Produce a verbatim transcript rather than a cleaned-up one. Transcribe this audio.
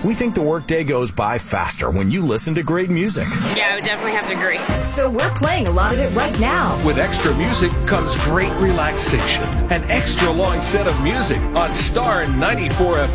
We think the workday goes by faster when you listen to great music. Yeah, I would definitely have to agree. So we're playing a lot of it right now. With extra music comes great relaxation. An extra long set of music on Star ninety-four F M.